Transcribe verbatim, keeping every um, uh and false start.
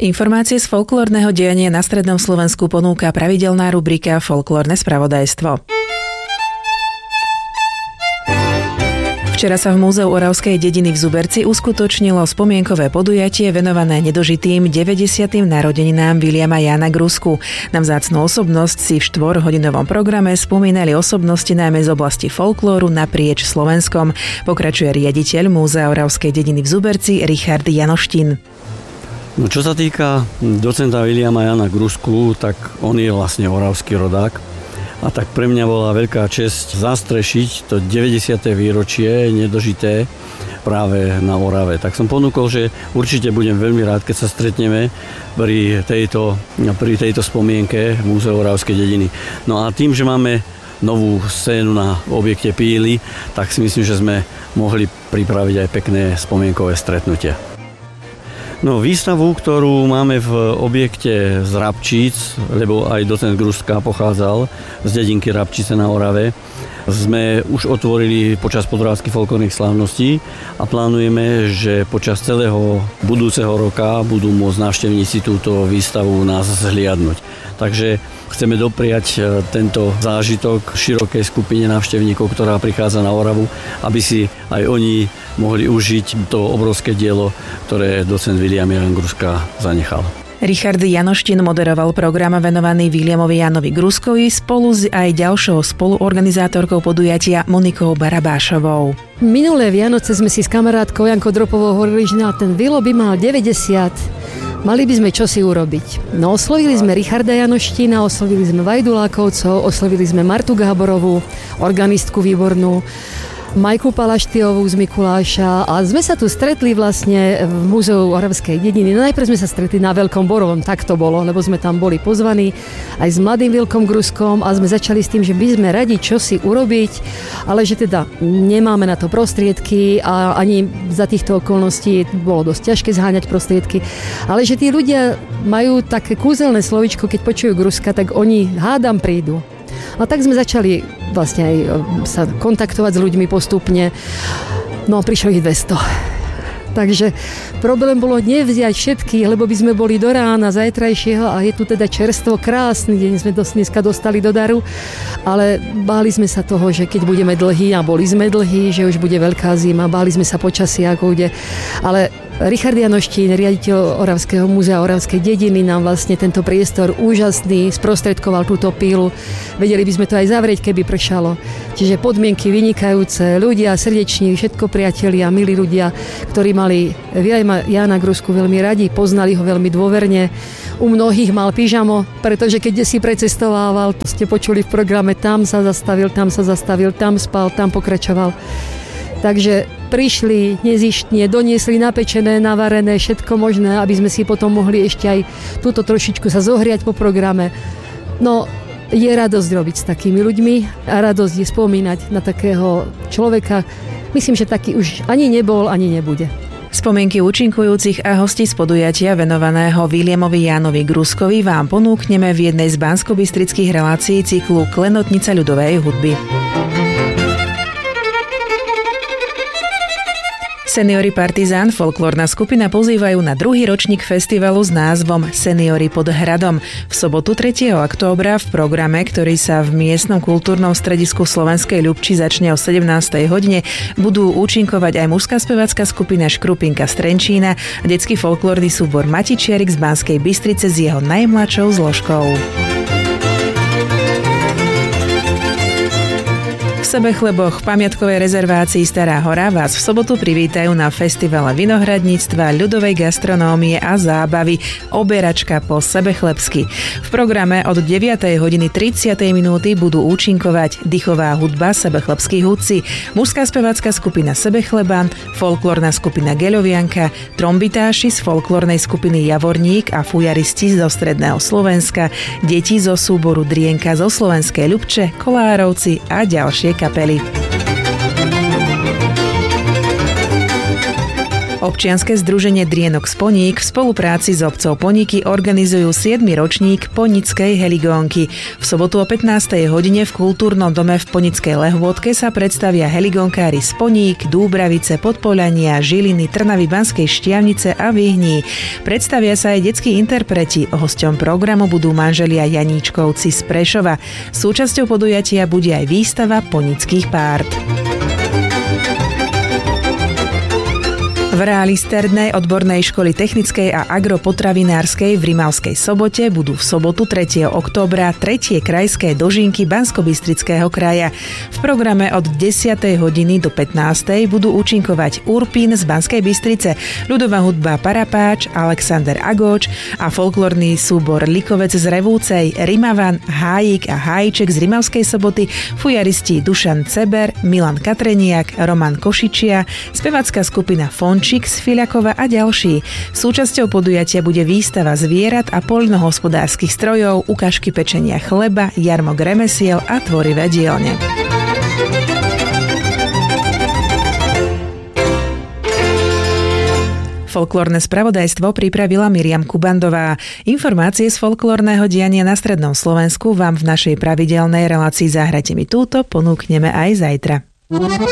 Informácie z folklórneho diania na strednom Slovensku ponúka pravidelná rubrika Folklórne spravodajstvo. Včera sa v Múzeu Oravskej dediny v Zuberci uskutočnilo spomienkové podujatie venované nedožitým deväťdesiatym narodeninám Viliama Jána Grusku. Na vzácnu osobnosť si v štvorhodinovom programe spomínali osobnosti najmä z oblasti folklóru naprieč Slovenskom. Pokračuje riaditeľ Múzea Oravskej dediny v Zuberci Richard Janoštin. No, čo sa týka docenta Viliama Jána Grusku, tak on je vlastne oravský rodák. A tak pre mňa bola veľká česť zastrešiť to deväťdesiate výročie nedožité práve na Orave. Tak som ponúkol, že určite budem veľmi rád, keď sa stretneme pri tejto, pri tejto spomienke v Múzeu Oravskej dediny. No a tým, že máme novú scénu na objekte Píly, tak si myslím, že sme mohli pripraviť aj pekné spomienkové stretnutie. No, výstavu, ktorú máme v objekte z Rabčíc, lebo aj docent Gruska pochádzal z dedinky Rabčice na Orave, sme už otvorili počas podravských folklórnych slávností a plánujeme, že počas celého budúceho roka budú môcť návštevníci túto výstavu nás zhliadnuť. Takže chceme dopriať tento zážitok širokej skupine návštevníkov, ktorá prichádza na Oravu, aby si aj oni mohli užiť to obrovské dielo, ktoré docent Viliam Ján Gruska zanechal. Richard Janoštin moderoval program venovaný Viliamovi Jánovi Gruskovi spolu s aj ďalšou spoluorganizátorkou podujatia Monikou Barabášovou. Minulé Vianoce sme si s kamarátkou Jankou Dropovou hovorili, že ten Vilo by mal deväťdesiat. Mali by sme čosi urobiť. No, oslovili sme Richarda Janoština, oslovili sme Vajdulákovcov, oslovili sme Martu Gáborovú, organistku výbornú, Majku Palaštiovú z Mikuláša a sme sa tu stretli vlastne v Múzeu Oravskej dediny. No, najprv sme sa stretli na Veľkom Borovom, tak to bolo, lebo sme tam boli pozvaní aj s mladým Vilkom Gruskom a sme začali s tým, že by sme radi čosi urobiť, ale že teda nemáme na to prostriedky a ani za týchto okolností bolo dosť ťažké zháňať prostriedky, ale že tí ľudia majú také kúzelné slovičko, keď počujú Gruska, tak oni hádam prídu. A tak sme začali vlastne aj sa kontaktovať s ľuďmi postupne. No a prišlo ich dvesto. Takže problém bolo nevziať všetkých, lebo by sme boli do rána zajtrajšieho a je tu teda čerstvo, krásny deň sme dneska dostali do daru, ale báli sme sa toho, že keď budeme dlhí a boli sme dlhí, že už bude veľká zima, báli sme sa počasia, ako bude, ale Richard Janoštín, riaditeľ Oravského múzea Oravskej dediny, nám vlastne tento priestor úžasný sprostredkoval túto pílu. Vedeli by sme to aj zavrieť, keby pršalo. Čiže podmienky vynikajúce, ľudia srdeční, všetko priatelia, milí ľudia, ktorí mali Viliama Jána Grusku veľmi radi, poznali ho veľmi dôverne. U mnohých mal pyžamo, pretože keď si precestovával, to ste počuli v programe, tam sa zastavil, tam sa zastavil, tam spal, tam pokračoval. Takže prišli nezištne, doniesli napečené, navarené, všetko možné, aby sme si potom mohli ešte aj túto trošičku sa zohriať po programe. No, je radosť robiť s takými ľuďmi a radosť je spomínať na takého človeka. Myslím, že taký už ani nebol, ani nebude. Spomienky účinkujúcich a hostí z podujatia venovaného Viliamovi Jánovi Gruskovi vám ponúkneme v jednej z banskobystrických relácií cyklu Klenotnica ľudovej hudby. Seniori Partizán, folklórna skupina, pozývajú na druhý ročník festivalu s názvom Seniori pod hradom. V sobotu tretieho októbra v programe, ktorý sa v miestnom kultúrnom stredisku Slovenskej Ľubči začne o sedemnástej hodine, budú účinkovať aj mužská spevácka skupina Škrupinka z Trenčína a detský folklórny súbor Matičiarik z Banskej Bystrice s jeho najmladšou zložkou. V Sebechleboch v pamiatkovej rezervácii Stará hora vás v sobotu privítajú na festivale vinohradníctva, ľudovej gastronómie a zábavy Oberačka po sebechlebsky. V programe od deviatej hodiny tridsať minúty budú účinkovať dychová hudba Sebechlebskí hudci, mužská spevácka skupina Sebechleba, folklórna skupina Geľovianka, trombitáši z folklórnej skupiny Javorník a fujaristi zo stredného Slovenska, deti zo súboru Drienka zo Slovenskej Ľubče, Kolárovci a ďalšie kapely. Občianske združenie Drienok z Poník v spolupráci s obcov Poníky organizujú siedmy ročník Ponickej heligónky. V sobotu o pätnástej hodine v kultúrnom dome v Ponickej Lehôdke sa predstavia heligónkári z Poník, Dúbravice, Podpoľania, Žiliny, Trnavy, Banskej Štiavnice a Vyhní. Predstavia sa aj detskí interpreti. Hosťom programu budú manželia Janíčkovci z Prešova. Súčasťou podujatia bude aj výstava ponických párt. V reáli Strednej odbornej školy technickej a agropotravinárskej v Rimavskej Sobote budú v sobotu tretieho októbra tretie krajské dožinky Banskobystrického kraja. V programe od desiatej hodiny do pätnástej budú účinkovať Urpín z Banskej Bystrice, ľudová hudba Parapáč, Alexander Agóč a folklórny súbor Likovec z Revúcej, Rimavan, Hájik a Hájček z Rimavskej Soboty, fujaristi Dušan Ceber, Milan Katreniak, Roman Košičia, spevácka skupina Fon Čik z Filiakova a ďalší. Súčasťou podujatia bude výstava zvierat a poľnohospodárskych strojov, ukážky pečenia chleba, jarmok remesiel a tvorivé dielne. Folklórne spravodajstvo pripravila Miriam Kubandová. Informácie z folklórneho diania na strednom Slovensku vám v našej pravidelnej relácii Zahrajte mi túto ponúkneme aj zajtra.